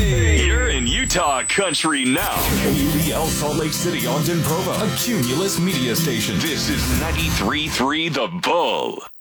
You're in Utah country now. KUBL Salt Lake City, Ogden, Provo, a Cumulus media station. This is 93.3 The Bull.